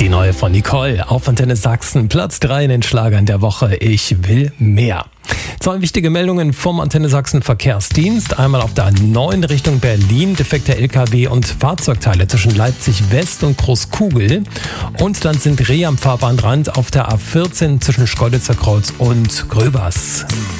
Die neue von Nicole auf Antenne Sachsen, Platz 3 in den Schlagern der Woche. Ich will mehr. Zwei wichtige Meldungen vom Antenne Sachsen Verkehrsdienst. Einmal auf der A9 Richtung Berlin, defekte LKW und Fahrzeugteile zwischen Leipzig West und Großkugel. Und dann sind Rehe am Fahrbahnrand auf der A14 zwischen Schkeuditzer Kreuz und Gröbers.